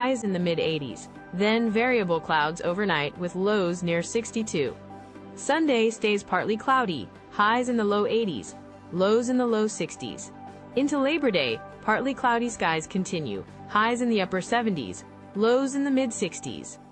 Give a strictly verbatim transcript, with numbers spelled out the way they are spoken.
highs in the mid eighties. Then variable clouds overnight with lows near sixty-two. Sunday stays partly cloudy, highs in the low eighties, lows in the low sixties. Into Labor Day, partly cloudy skies continue, highs in the upper seventies, lows in the mid sixties.